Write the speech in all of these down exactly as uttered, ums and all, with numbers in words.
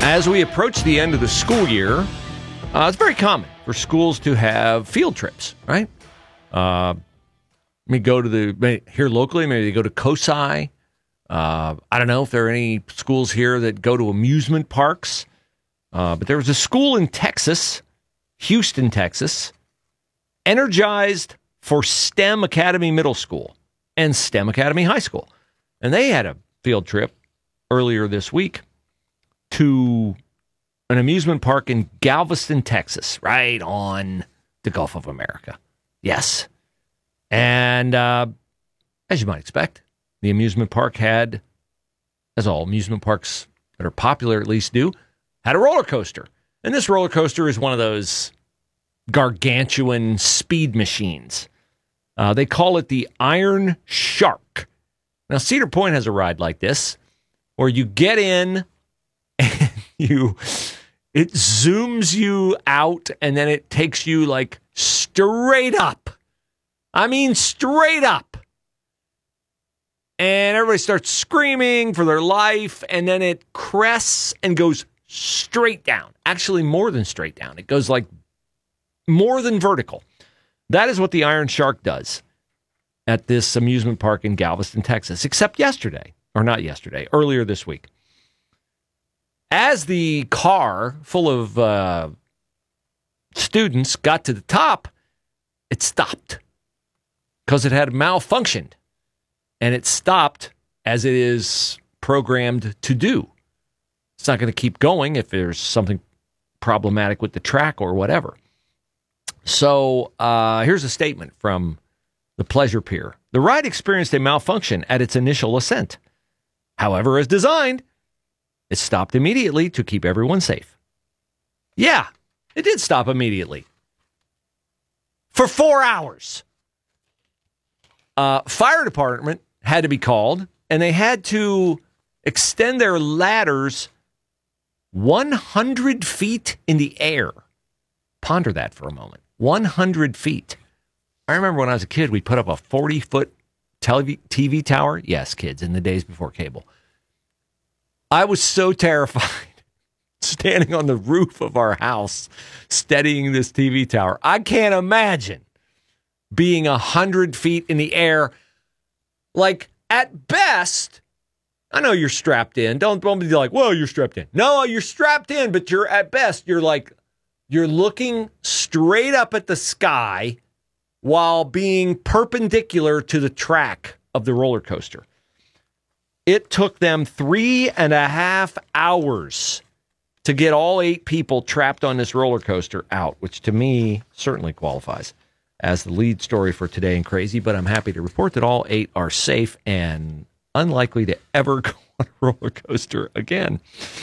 As we approach the end of the school year, uh, it's very common for schools to have field trips, right? Uh, maybe go to the, here locally, maybe they go to COSI. Uh, I don't know if there are any schools here that go to amusement parks. Uh, but there was a school in Texas, Houston, Texas, energized for STEM Academy Middle School and STEM Academy High School. And they had a field trip earlier this week to an amusement park in Galveston, Texas, right on the Gulf of America. Yes. And uh, as you might expect, the amusement park had, as all amusement parks that are popular at least do, had a roller coaster. And this roller coaster is one of those gargantuan speed machines. Uh, they call it the Iron Shark. Now, Cedar Point has a ride like this where you get in and you, it zooms you out and then it takes you like straight up. I mean, straight up. And everybody starts screaming for their life, and then it crests and goes straight down. Actually, more than straight down. It goes like more than vertical. That is what the Iron Shark does at this amusement park in Galveston, Texas, except yesterday, or not yesterday, earlier this week. As the car full of uh, students got to the top, it stopped because it had malfunctioned. And it stopped as it is programmed to do. It's not going to keep going if there's something problematic with the track or whatever. So uh, here's a statement from the Pleasure Pier. The ride experienced a malfunction at its initial ascent. However, as designed, it stopped immediately to keep everyone safe. Yeah, it did stop immediately. For four hours. Uh, fire department had to be called, and they had to extend their ladders one hundred feet in the air. Ponder that for a moment. one hundred feet. I remember when I was a kid, we put up a forty-foot tele- T V tower. Yes, kids, in the days before cable. I was so terrified standing on the roof of our house steadying this T V tower. I can't imagine being one hundred feet in the air. Like, at best, I know you're strapped in. Don't, don't be like, whoa, you're strapped in. No, you're strapped in, but you're, at best, you're like, you're looking straight up at the sky while being perpendicular to the track of the roller coaster. It took them three and a half hours to get all eight people trapped on this roller coaster out, which to me certainly qualifies as the lead story for Today in Crazy, but I'm happy to report that all eight are safe and unlikely to ever go on a roller coaster again.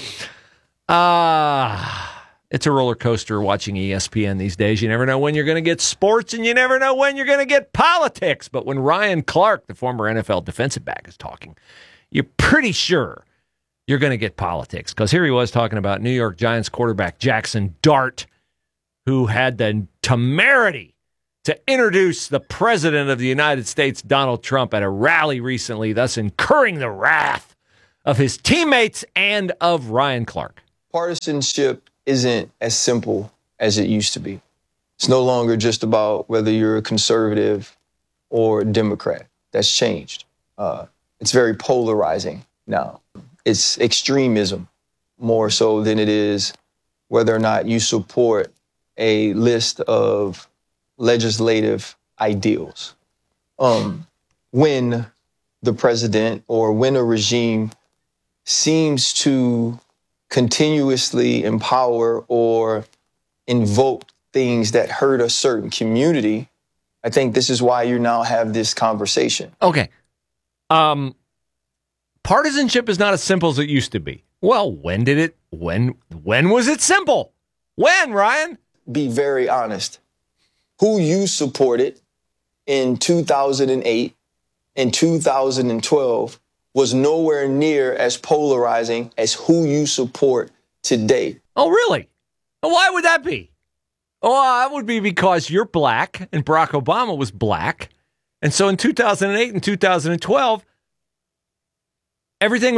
Ah, uh, it's a roller coaster watching E S P N these days. You never know when you're going to get sports, and you never know when you're going to get politics. But when Ryan Clark, the former N F L defensive back, is talking, you're pretty sure you're going to get politics. Because here he was talking about New York Giants quarterback Jackson Dart, who had the temerity to introduce the President of the United States, Donald Trump, at a rally recently, thus incurring the wrath of his teammates and of Ryan Clark. Partisanship isn't as simple as it used to be. It's no longer just about whether you're a conservative or a Democrat. That's changed. Uh, it's very polarizing now. It's extremism more so than it is whether or not you support a list of legislative ideals. Um, when the president or when a regime seems to continuously empower or invoke things that hurt a certain community, I think this is why you now have this conversation. Okay. Um, partisanship is not as simple as it used to be. Well, when did it, when, when was it simple? When, Ryan? Be very honest. Who you supported in two thousand eight and two thousand twelve was nowhere near as polarizing as who you support today. Oh, really? Why would that be? Oh, that would be because you're black and Barack Obama was black. And so in two thousand eight and two thousand twelve, everything was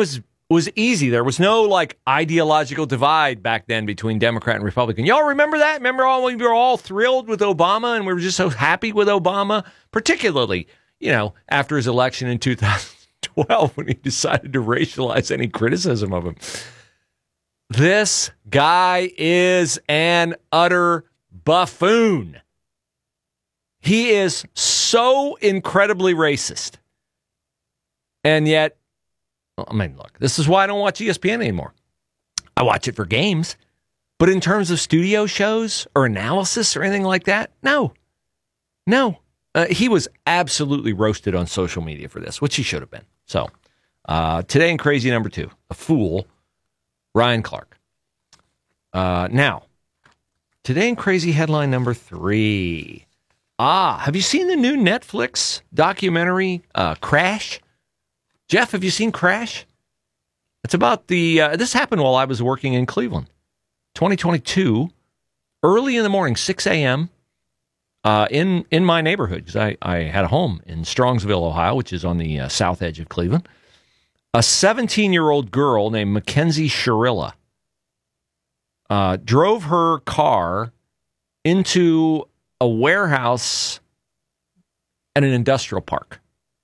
was easy. There was no like ideological divide back then between Democrat and Republican. Y'all remember that? Remember all we were all thrilled with Obama and we were just so happy with Obama, particularly, you know, after his election in two thousand twelve when he decided to racialize any criticism of him. This guy is an utter buffoon. He is so incredibly racist. And yet, I mean, look, this is why I don't watch E S P N anymore. I watch it for games. But in terms of studio shows or analysis or anything like that, no. No. Uh, he was absolutely roasted on social media for this, which he should have been. So, uh, today in Crazy number two, a fool, Ryan Clark. Uh, now, today in Crazy headline number three. Ah, have you seen the new Netflix documentary, uh, Crash? Jeff, have you seen Crash? It's about the, uh, this happened while I was working in Cleveland. twenty twenty-two, early in the morning, six a.m., uh, in, in my neighborhood, because I, I had a home in Strongsville, Ohio, which is on the uh, south edge of Cleveland. A seventeen-year-old girl named Mackenzie Shirilla uh, drove her car into a warehouse at an industrial park.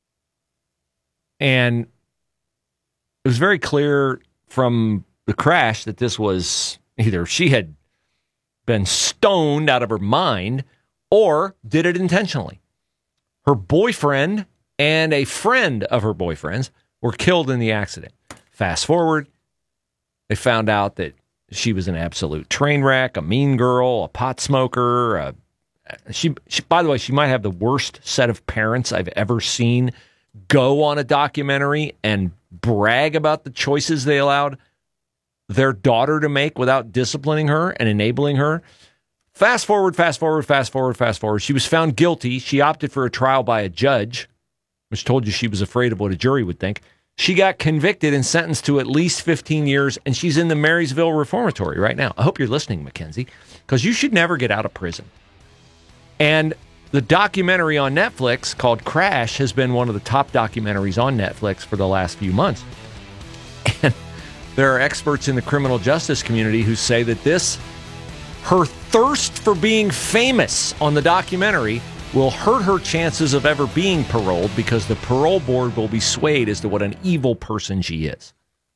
And it was very clear from the crash that this was either she had been stoned out of her mind or did it intentionally. Her boyfriend and a friend of her boyfriend's were killed in the accident. Fast forward, they found out that she was an absolute train wreck, a mean girl, a pot smoker. A, she, she, by the way, she might have the worst set of parents I've ever seen go on a documentary and brag about the choices they allowed their daughter to make without disciplining her and enabling her. Fast forward, fast forward, fast forward, fast forward. She was found guilty. She opted for a trial by a judge, which told you she was afraid of what a jury would think. She got convicted and sentenced to at least fifteen years, and she's in the Marysville Reformatory right now. I hope you're listening, Mackenzie, because you should never get out of prison. And the documentary on Netflix called Crash has been one of the top documentaries on Netflix for the last few months. And there are experts in the criminal justice community who say that this, her thirst for being famous on the documentary, will hurt her chances of ever being paroled because the parole board will be swayed as to what an evil person she is.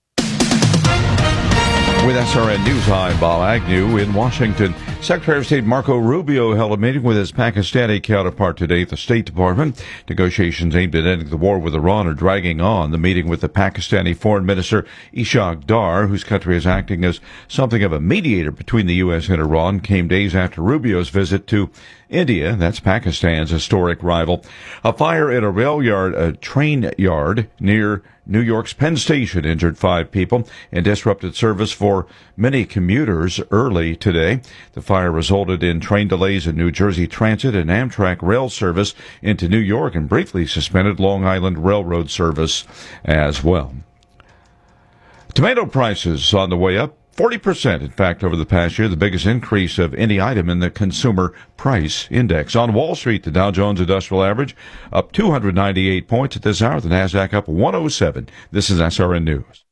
With S R N News, I'm Bob Agnew in Washington. Secretary of State Marco Rubio held a meeting with his Pakistani counterpart today at the State Department. Negotiations aimed at ending the war with Iran are dragging on. The meeting with the Pakistani Foreign Minister Ishaq Dar, whose country is acting as something of a mediator between the U S and Iran, came days after Rubio's visit to India. That's Pakistan's historic rival. A fire in a rail yard, a train yard near New York's Penn Station injured five people and disrupted service for many commuters early today. The fire resulted in train delays in New Jersey Transit and Amtrak rail service into New York and briefly suspended Long Island Railroad service as well. Tomato prices on the way up. forty percent, in fact, over the past year, the biggest increase of any item in the Consumer Price Index. On Wall Street, the Dow Jones Industrial Average up two hundred ninety-eight points at this hour. The NASDAQ up one oh seven. This is S R N News.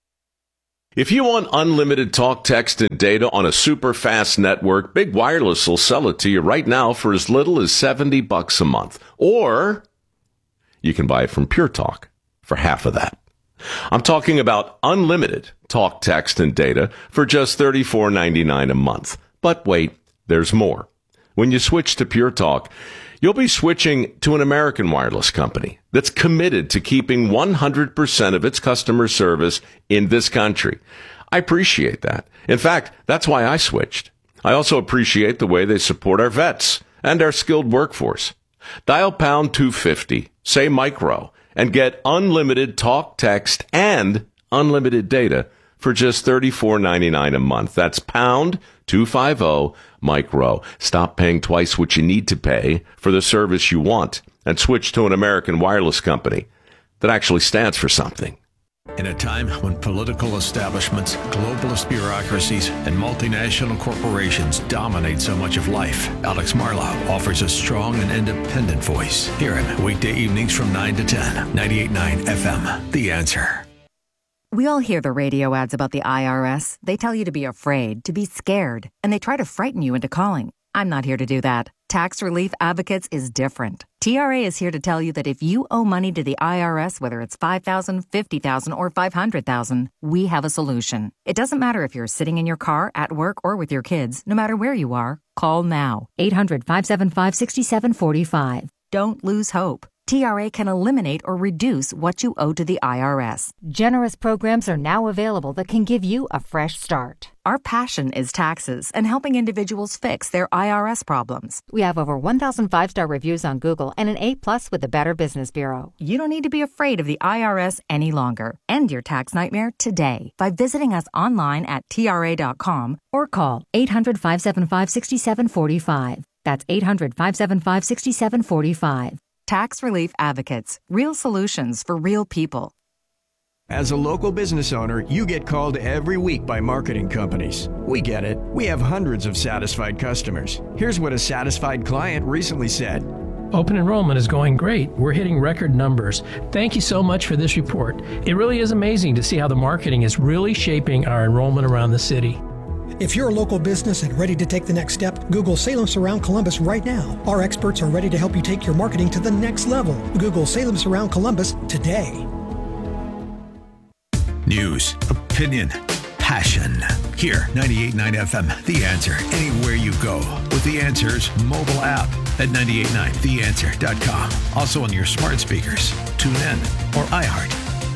If you want unlimited talk, text, and data on a super fast network, Big Wireless will sell it to you right now for as little as seventy bucks a month. Or you can buy it from Pure Talk for half of that. I'm talking about unlimited talk, text, and data for just thirty-four ninety-nine a month. But wait, there's more. When you switch to Pure Talk, you'll be switching to an American wireless company that's committed to keeping one hundred percent of its customer service in this country. I appreciate that. In fact, that's why I switched. I also appreciate the way they support our vets and our skilled workforce. Dial pound two fifty, say micro, and get unlimited talk, text, and unlimited data for just thirty-four ninety-nine a month. That's pound two fifty micro. Stop paying twice what you need to pay for the service you want and switch to an American wireless company that actually stands for something. In a time when political establishments, globalist bureaucracies, and multinational corporations dominate so much of life, Alex Marlow offers a strong and independent voice. Hear him weekday evenings from nine to ten, ninety-eight point nine F M. The Answer. We all hear the radio ads about the I R S. They tell you to be afraid, to be scared, and they try to frighten you into calling. I'm not here to do that. Tax Relief Advocates is different. T R A is here to tell you that if you owe money to the I R S, whether it's five thousand dollars, fifty thousand dollars, or five hundred thousand dollars, we have a solution. It doesn't matter if you're sitting in your car, at work, or with your kids. No matter where you are, call now. eight hundred, five seven five, six seven four five. Don't lose hope. T R A can eliminate or reduce what you owe to the I R S. Generous programs are now available that can give you a fresh start. Our passion is taxes and helping individuals fix their I R S problems. We have over one thousand five-star reviews on Google and an A plus with the Better Business Bureau. You don't need to be afraid of the I R S any longer. End your tax nightmare today by visiting us online at T R A dot com or call eight hundred, five seven five, six seven four five. That's eight hundred, five seven five, six seven four five. Tax Relief Advocates. Real solutions for real people. As a local business owner, you get called every week by marketing companies. We get it. We have hundreds of satisfied customers. Here's what a satisfied client recently said. Open enrollment is going great. We're hitting record numbers. Thank you so much for this report. It really is amazing to see how the marketing is really shaping our enrollment around the city. If you're a local business and ready to take the next step, Google Salem Surround Columbus right now. Our experts are ready to help you take your marketing to the next level. Google Salem Surround Columbus today. News, opinion, passion. Here, ninety-eight point nine F M, The Answer. Anywhere you go with The Answer's mobile app at nine eight nine the answer dot com. Also on your smart speakers. Tune in or iHeart.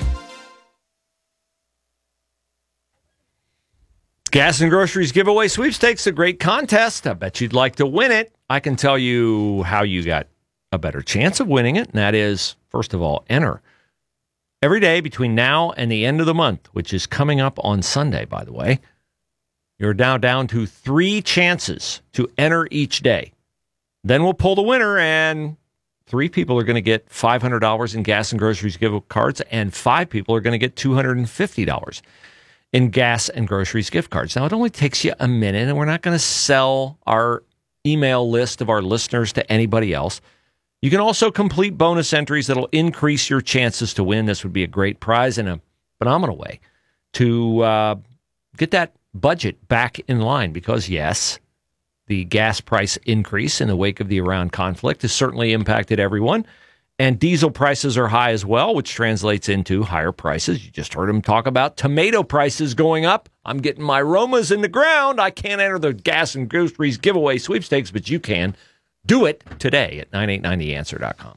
Gas and Groceries Giveaway Sweepstakes, a great contest. I bet you'd like to win it. I can tell you how you got a better chance of winning it, and that is, first of all, enter. Every day between now and the end of the month, which is coming up on Sunday, by the way, you're now down to three chances to enter each day. Then we'll pull the winner, and three people are going to get five hundred dollars in Gas and Groceries gift cards, and five people are going to get two hundred fifty dollars in Gas and Groceries gift cards. Now, it only takes you a minute, and we're not going to sell our email list of our listeners to anybody else. You can also complete bonus entries that'll increase your chances to win. This would be a great prize and a phenomenal way to uh, get that budget back in line because, yes, the gas price increase in the wake of the Iran conflict has certainly impacted everyone. And diesel prices are high as well, which translates into higher prices. You just heard him talk about tomato prices going up. I'm getting my Romas in the ground. I can't enter the Gas and Groceries giveaway sweepstakes, but you can. Do it today at nine eight nine the answer dot com.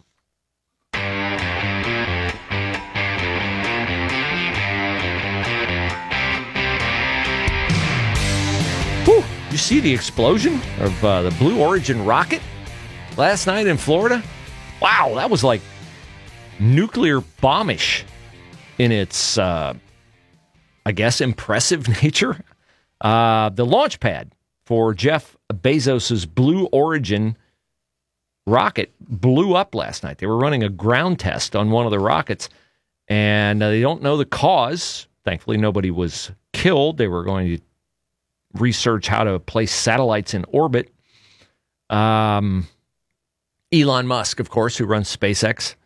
Whew. You see the explosion of uh, the Blue Origin rocket last night in Florida? Wow, that was like nuclear bombish in its, uh, I guess, impressive nature. Uh, the launch pad for Jeff Bezos's Blue Origin rocket blew up last night. They were running a ground test on one of the rockets, and uh, they don't know the cause. Thankfully, nobody was killed. They were going to research how to place satellites in orbit. Um... Elon Musk, of course, who runs SpaceX,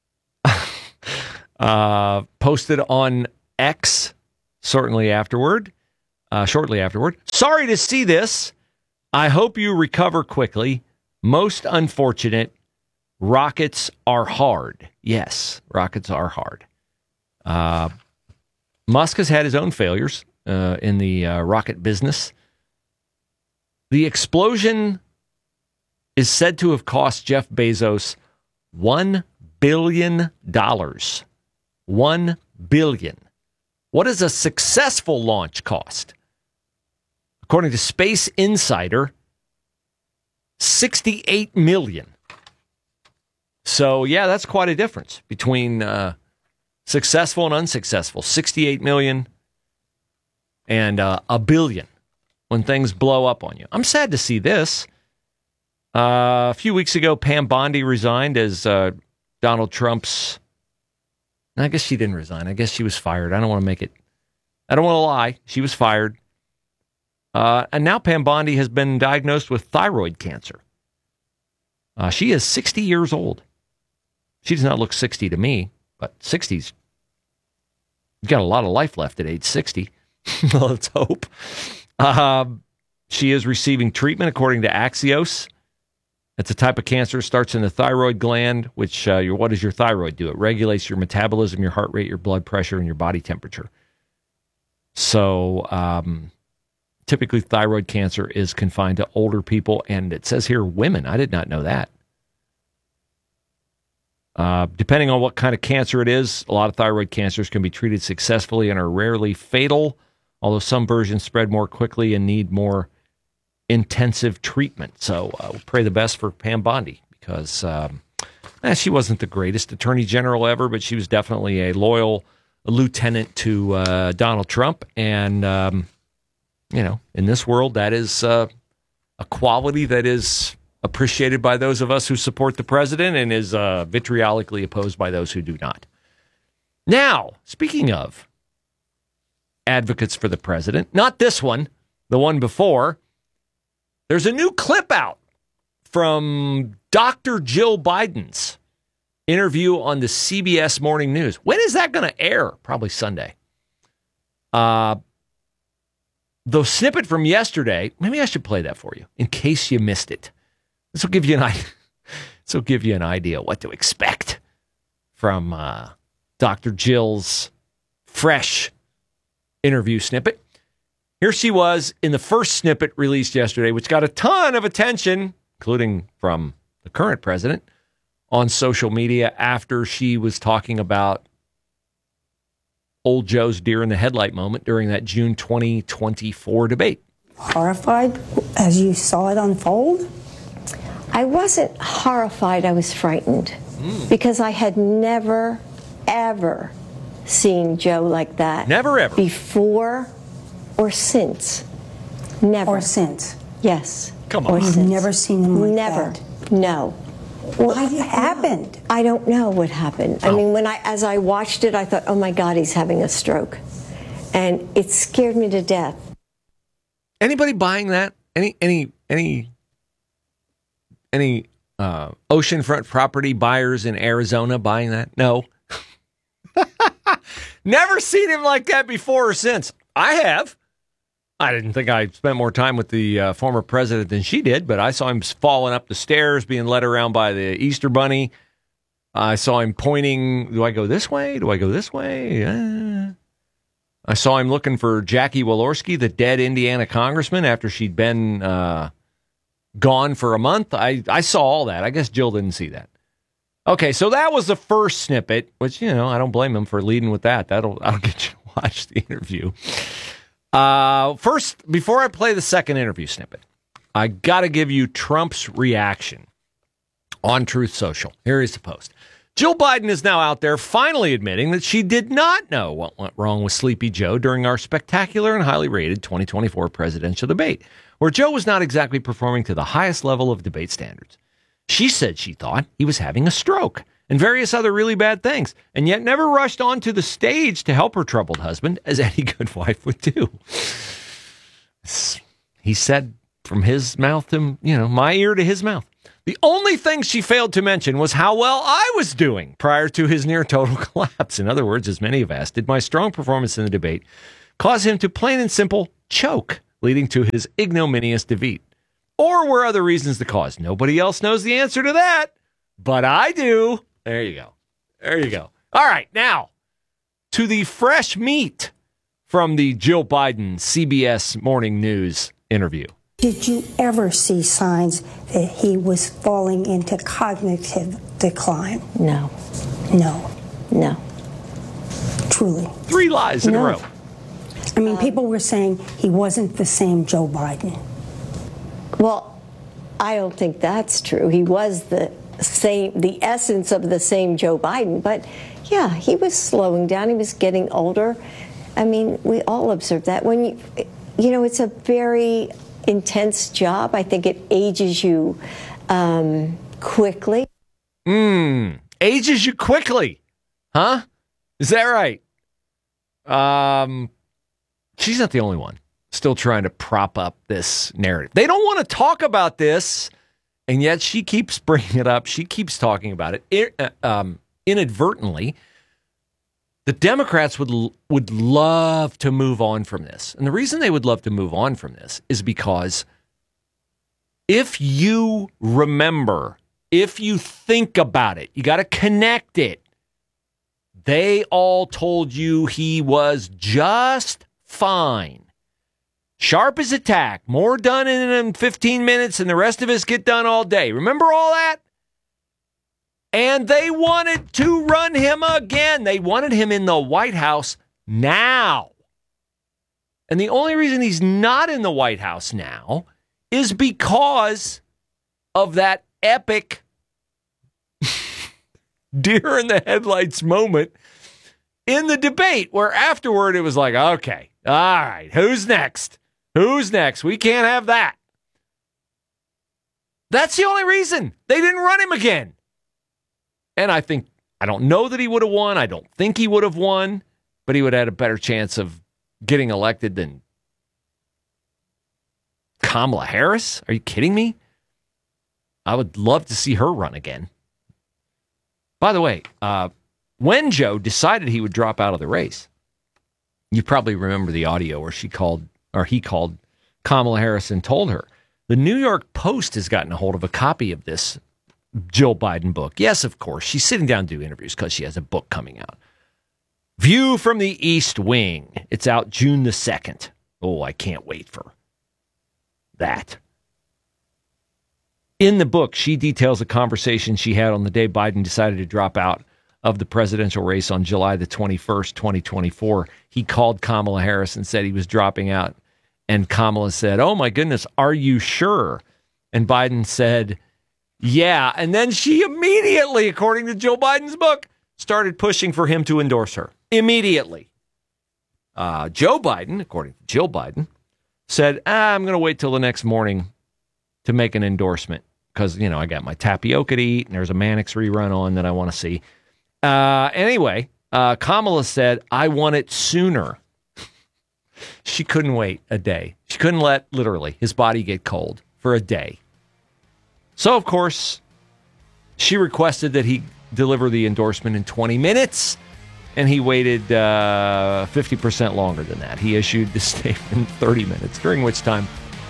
uh, posted on X certainly afterward, uh, shortly afterward. Sorry to see this. I hope you recover quickly. Most unfortunate. Rockets are hard. Yes, rockets are hard. Uh, Musk has had his own failures uh, in the uh, rocket business. The explosion is said to have cost Jeff Bezos one billion dollars. one billion dollars. What does a successful launch cost? According to Space Insider, sixty-eight million dollars. So, yeah, that's quite a difference between uh, successful and unsuccessful. sixty-eight million dollars and uh, a billion when things blow up on you. I'm sad to see this. Uh, a few weeks ago, Pam Bondi resigned as uh, Donald Trump's... I guess she didn't resign. I guess she was fired. I don't want to make it... I don't want to lie. She was fired. Uh, and now Pam Bondi has been diagnosed with thyroid cancer. Uh, she is sixty years old. She does not look sixty to me, but sixty's got a lot of life left at age sixty. Let's hope. Uh, she is receiving treatment according to Axios. It's a type of cancer that starts in the thyroid gland, which, uh, your, what does your thyroid do? It regulates your metabolism, your heart rate, your blood pressure, and your body temperature. So um, typically thyroid cancer is confined to older people, and it says here women. I did not know that. Uh, depending on what kind of cancer it is, a lot of thyroid cancers can be treated successfully and are rarely fatal, although some versions spread more quickly and need more intensive treatment. So uh, we'll pray the best for Pam Bondi, because um, eh, she wasn't the greatest attorney general ever, but she was definitely a loyal lieutenant to uh, Donald Trump. And, um, you know, in this world, that is uh, a quality that is appreciated by those of us who support the president and is uh, vitriolically opposed by those who do not. Now, speaking of advocates for the president, not this one, the one before, there's a new clip out from Doctor Jill Biden's interview on the C B S Morning News. When is that going to air? Probably Sunday. Uh, the snippet from yesterday, maybe I should play that for you in case you missed it. This will give you an idea. This will give you an idea what to expect from uh, Doctor Jill's fresh interview snippet. Here she was in the first snippet released yesterday, which got a ton of attention, including from the current president, on social media after she was talking about old Joe's deer in the headlight moment during that June twenty twenty-four debate. Horrified as you saw it unfold? I wasn't horrified. I was frightened mm. because I had never, ever seen Joe like that. Never, ever. Before or since. Never. Or since. Yes. Come on. Or You've since. never seen him like never. that? No. What happened? I don't know what happened. Oh. I mean, when I, as I watched it, I thought, oh my God, he's having a stroke. And it scared me to death. Anybody buying that? Any, any, any, any uh, oceanfront property buyers in Arizona buying that? No. Never seen him like that before or since. I have. I didn't think I spent more time with the uh, former president than she did, but I saw him falling up the stairs, being led around by the Easter Bunny. I saw him pointing, do I go this way? Do I go this way? Uh, I saw him looking for Jackie Walorski, the dead Indiana congressman, after she'd been uh, gone for a month. I, I saw all that. I guess Jill didn't see that. Okay, so that was the first snippet, which, you know, I don't blame him for leading with that. That'll, I'll get you to watch the interview. Uh, first, before I play the second interview snippet, I got to give you Trump's reaction on Truth Social. Here is the post. Jill Biden is now out there finally admitting that she did not know what went wrong with Sleepy Joe during our spectacular and highly rated twenty twenty-four presidential debate, where Joe was not exactly performing to the highest level of debate standards. She said she thought he was having a stroke and various other really bad things, and yet never rushed onto the stage to help her troubled husband, as any good wife would do. He said from his mouth to, you know, my ear to his mouth. The only thing she failed to mention was how well I was doing prior to his near total collapse. In other words, as many have asked, did my strong performance in the debate cause him to plain and simple choke, leading to his ignominious defeat? Or were other reasons the cause? Nobody else knows the answer to that, but I do. There you go. There you go. All right, now to the fresh meat from the Jill Biden C B S Morning News interview. Did you ever see signs that he was falling into cognitive decline? No. No. No. Truly. Three lies in no. a row. I mean, people were saying he wasn't the same Joe Biden. Well, I don't think that's true. He was the same, the essence of the same Joe Biden. But yeah, he was slowing down. He was getting older. I mean, we all observe that. When you, you know, it's a very intense job. I think it ages you um, quickly. Hmm. Ages you quickly. Huh? Is that right? Um, she's not the only one still trying to prop up this narrative. They don't want to talk about this, and yet she keeps bringing it up. She keeps talking about it um, inadvertently. The Democrats would would love to move on from this. And the reason they would love to move on from this is because if you remember, if you think about it, you got to connect it. They all told you he was just fine. Sharp as a tack. More done in fifteen minutes than the rest of us get done all day. Remember all that? And they wanted to run him again. They wanted him in the White House now. And the only reason he's not in the White House now is because of that epic deer in the headlights moment in the debate, where afterward it was like, okay, all right, who's next? Who's next? We can't have that. That's the only reason they didn't run him again. And I think, I don't know that he would have won. I don't think he would have won, but he would have had a better chance of getting elected than Kamala Harris. Are you kidding me? I would love to see her run again. By the way, uh, when Joe decided he would drop out of the race, you probably remember the audio where she called, or he called Kamala Harris and told her. The New York Post has gotten a hold of a copy of this Jill Biden book. Yes, of course. She's sitting down to do interviews because she has a book coming out. View from the East Wing. It's out June the second. Oh, I can't wait for that. In the book, she details a conversation she had on the day Biden decided to drop out of the presidential race on July the twenty-first, twenty twenty-four. He called Kamala Harris and said he was dropping out. And Kamala said, oh my goodness, are you sure? And Biden said, yeah. And then she immediately, according to Joe Biden's book, started pushing for him to endorse her. Immediately. Uh, Joe Biden, according to Jill Biden, said, ah, I'm going to wait till the next morning to make an endorsement because, you know, I got my tapioca to eat and there's a Mannix rerun on that I want to see. Uh, anyway, uh, Kamala said, I want it sooner. She couldn't wait a day. She couldn't let, literally, his body get cold for a day. So, of course, she requested that he deliver the endorsement in twenty minutes, and he waited uh, fifty percent longer than that. He issued the statement in thirty minutes, during which time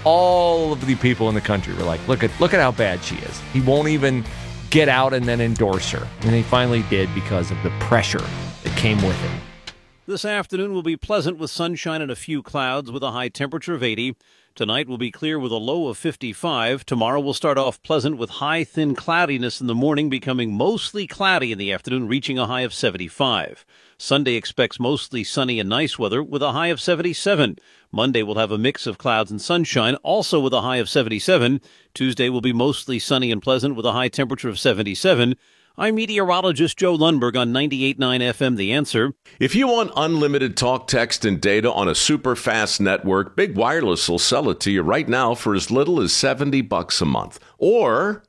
all of the people in the country were like, look at look at how bad she is. He won't even get out and then endorse her. And he finally did because of the pressure that came with it. This afternoon will be pleasant with sunshine and a few clouds with a high temperature of eighty. Tonight will be clear with a low of fifty-five. Tomorrow will start off pleasant with high, thin cloudiness in the morning, becoming mostly cloudy in the afternoon, reaching a high of seventy-five. Sunday expects mostly sunny and nice weather with a high of seventy-seven. Monday will have a mix of clouds and sunshine, also with a high of seventy-seven. Tuesday will be mostly sunny and pleasant with a high temperature of seventy-seven. I'm meteorologist Joe Lundberg on ninety-eight point nine F M, The Answer. If you want unlimited talk, text, and data on a super fast network, Big Wireless will sell it to you right now for as little as seventy bucks a month. Or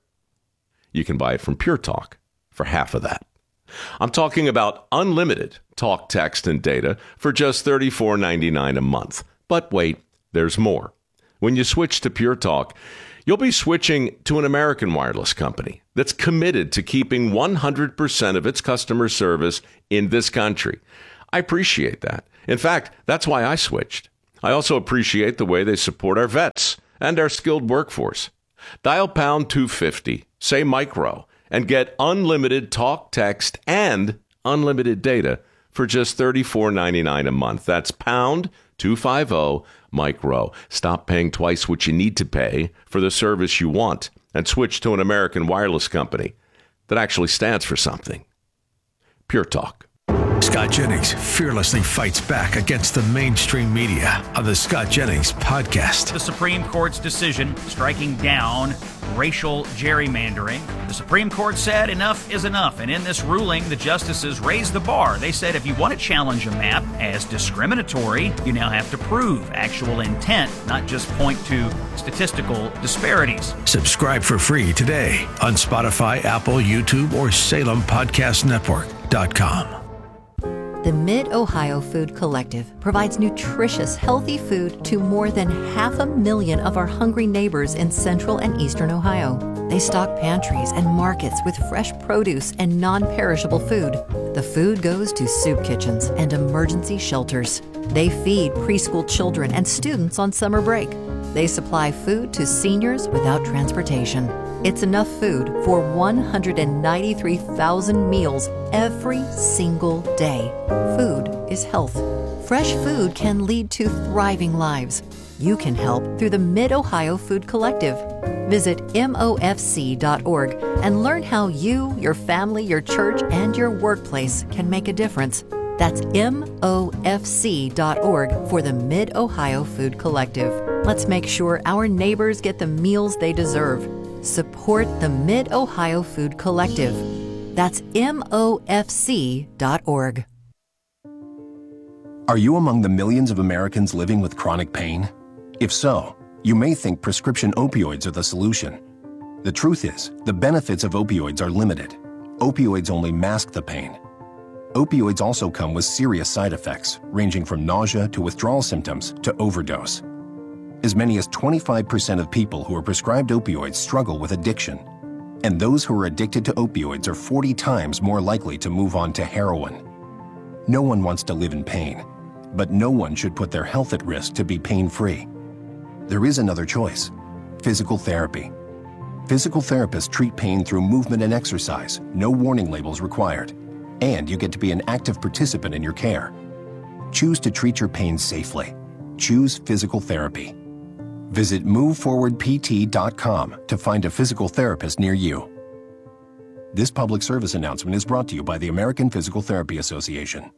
you can buy it from Pure Talk for half of that. I'm talking about unlimited talk, text, and data for just thirty-four ninety-nine a month. But wait, there's more. When you switch to Pure Talk, you'll be switching to an American wireless company that's committed to keeping one hundred percent of its customer service in this country. I appreciate that. In fact, that's why I switched. I also appreciate the way they support our vets and our skilled workforce. Dial pound two fifty, say micro, and get unlimited talk, text, and unlimited data for just thirty-four ninety-nine a month. That's pound two fifty micro. Stop paying twice what you need to pay for the service you want and switch to an American wireless company that actually stands for something. Pure Talk. Scott Jennings fearlessly fights back against the mainstream media on the Scott Jennings Podcast. The Supreme Court's decision striking down racial gerrymandering. The Supreme Court said enough is enough, and in this ruling, the justices raised the bar. They said if you want to challenge a map as discriminatory, you now have to prove actual intent, not just point to statistical disparities. Subscribe for free today on Spotify, Apple, YouTube, or Salem Podcast Network dot com. The Mid-Ohio Food Collective provides nutritious, healthy food to more than half a million of our hungry neighbors in central and eastern Ohio. They stock pantries and markets with fresh produce and non-perishable food. The food goes to soup kitchens and emergency shelters. They feed preschool children and students on summer break. They supply food to seniors without transportation. It's enough food for one hundred ninety-three thousand meals every single day. Food is health. Fresh food can lead to thriving lives. You can help through the Mid-Ohio Food Collective. Visit M O F C dot org and learn how you, your family, your church, and your workplace can make a difference. That's M O F C dot org for the Mid-Ohio Food Collective. Let's make sure our neighbors get the meals they deserve. Support the Mid-Ohio Food Collective. That's M O F C dot org. Are you among the millions of Americans living with chronic pain? If so, you may think prescription opioids are the solution. The truth is, the benefits of opioids are limited. Opioids only mask the pain. Opioids also come with serious side effects, ranging from nausea to withdrawal symptoms to overdose. As many as twenty-five percent of people who are prescribed opioids struggle with addiction. And those who are addicted to opioids are forty times more likely to move on to heroin. No one wants to live in pain, but no one should put their health at risk to be pain-free. There is another choice: physical therapy. Physical therapists treat pain through movement and exercise, no warning labels required, and you get to be an active participant in your care. Choose to treat your pain safely. Choose physical therapy. Visit move forward p t dot com to find a physical therapist near you. This public service announcement is brought to you by the American Physical Therapy Association.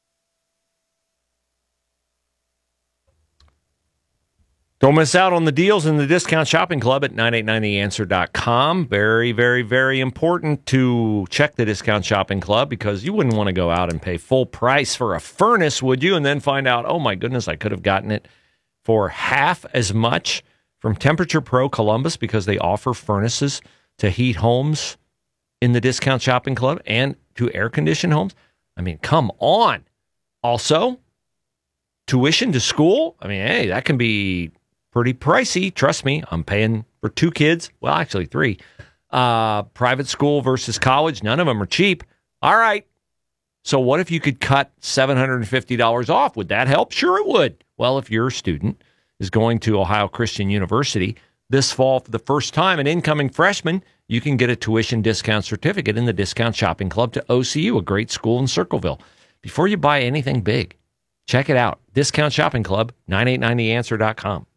Don't miss out on the deals in the Discount Shopping Club at nine eight nine the answer dot com. Very, very, very important to check the Discount Shopping Club because you wouldn't want to go out and pay full price for a furnace, would you? And then find out, oh my goodness, I could have gotten it for half as much from Temperature Pro Columbus because they offer furnaces to heat homes in the Discount Shopping Club and to air-conditioned homes. I mean, come on. Also, tuition to school. I mean, hey, that can be pretty pricey. Trust me, I'm paying for two kids. Well, actually three. Uh, private school versus college. None of them are cheap. All right. So what if you could cut seven hundred fifty dollars off? Would that help? Sure it would. Well, if your student is going to Ohio Christian University this fall for the first time, an incoming freshman, you can get a tuition discount certificate in the Discount Shopping Club to O C U, a great school in Circleville. Before you buy anything big, check it out. Discount Shopping Club, nine eight nine the answer dot com.